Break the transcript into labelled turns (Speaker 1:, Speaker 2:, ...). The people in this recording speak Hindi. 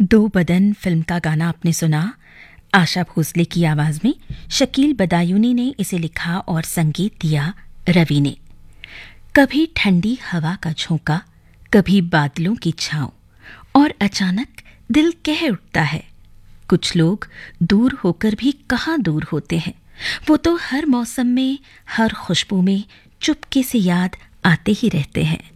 Speaker 1: दो बदन फिल्म का गाना आपने सुना। आशा भोसले की आवाज में शकील बदायूनी ने इसे लिखा और संगीत दिया रवि ने। कभी ठंडी हवा का झोंका, कभी बादलों की छांव, और अचानक दिल कह उठता है कुछ लोग दूर होकर भी कहाँ दूर होते हैं। वो तो हर मौसम में, हर खुशबू में चुपके से याद आते ही रहते हैं।